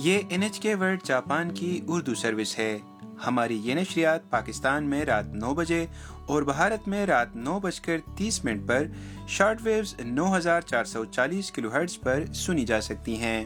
یہ NHK world Japan کی Urdu service ہے۔ ہماری یہ نشریات پاکستان میں رات 9 بجے اور بھارت میں رات 9:30 پر شارٹ ویوز 9440 کلو ہرٹز پر سنی جا سکتی ہیں۔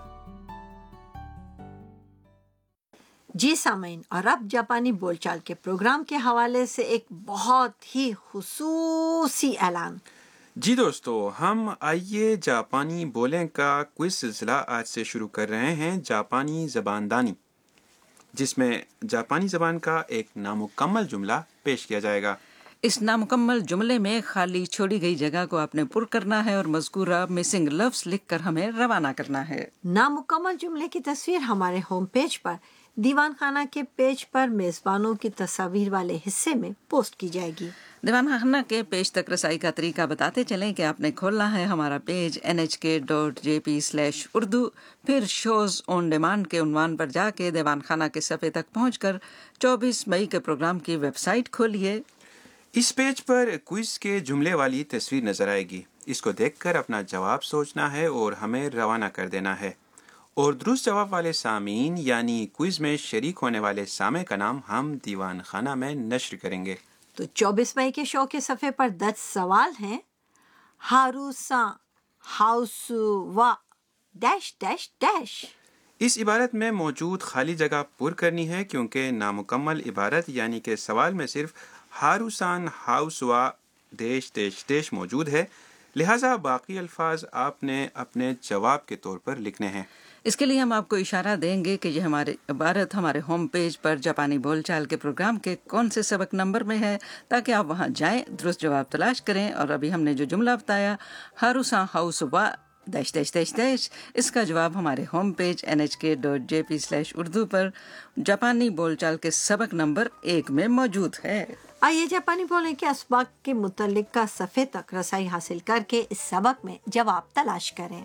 جی سامعین، اور اب جاپانی بول چال کے پروگرام کے حوالے سے ایک بہت ہی خصوصی اعلان۔ جی دوستو، ہم آئیے جاپانی بولیں کا کوئز سلسلہ آج سے شروع کر رہے ہیں، جاپانی زبان دانی، جس میں جاپانی زبان کا ایک نامکمل جملہ پیش کیا جائے گا۔ اس نامکمل جملے میں خالی چھوڑی گئی جگہ کو آپ نے پر کرنا ہے اور مذکورہ مسنگ لفظ لکھ کر ہمیں روانہ کرنا ہے۔ نامکمل جملے کی تصویر ہمارے ہوم پیج پر دیوان خانہ کے پیج پر میزبانوں کی تصاویر والے حصے میں پوسٹ کی جائے گی۔ دیوان خانہ کے پیج تک رسائی کا طریقہ بتاتے چلیں کہ آپ نے کھولنا ہے ہمارا پیج nhk.jp/urdu، پھر شوز آن ڈیمانڈ کے عنوان پر جا کے دیوان خانہ کے صفحے تک پہنچ کر 24 مئی کے پروگرام کی ویب سائٹ کھولیے۔ اس پیج پر کوئز کے جملے والی تصویر نظر آئے گی، اس کو دیکھ کر اپنا جواب سوچنا ہے اور ہمیں روانہ کر دینا ہے، اور درست جواب والے سامعین یعنی کوئز میں شریک ہونے والے سامع کا نام ہم دیوان خانہ میں نشر کریں گے۔ تو 24 مئی کے شو کے صفحے پر 10 سوال ہیں۔ ہارو سان ہاؤس وا ڈیش ڈیش ڈیش۔ اس عبارت میں موجود خالی جگہ پر کرنی ہے، کیونکہ نامکمل عبارت یعنی کہ سوال میں صرف ہارو سان ہاؤس وا ڈیش ڈیش ڈیش موجود ہے، لہٰذا باقی الفاظ آپ نے اپنے جواب کے طور پر لکھنے ہیں۔ اس کے لیے ہم آپ کو اشارہ دیں گے کہ یہ ہماری عبارت ہمارے ہوم پیج پر جاپانی بول چال کے پروگرام کے کون سے سبق نمبر میں ہے، تاکہ آپ وہاں جائیں، درست جواب تلاش کریں، اور ابھی ہم نے جو جملہ بتایا ہارو سان ہاؤس وا ڈیش ڈیش ڈیش ڈیش، اس کا جواب ہمارے ہوم پیج nhk.jp/urdu پر جاپانی بول چال کے سبق نمبر 1 میں موجود ہے۔ آئیے جاپانی بولیں کے اسباق کے متعلقہ صفحے تک رسائی حاصل کر کے اس سبق میں جواب تلاش کریں۔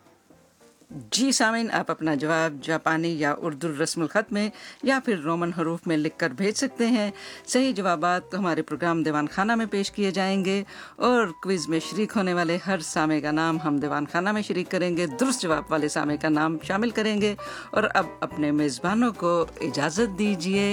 جی سامعین، آپ اپنا جواب جاپانی یا اردو رسم الخط میں یا پھر رومن حروف میں لکھ کر بھیج سکتے ہیں۔ صحیح جوابات ہمارے پروگرام دیوان خانہ میں پیش کیے جائیں گے، اور کوئز میں شریک ہونے والے ہر سامع کا نام ہم دیوان خانہ میں شریک کریں گے، درست جواب والے سامع کا نام شامل کریں گے۔ اور اب اپنے میزبانوں کو اجازت دیجیے۔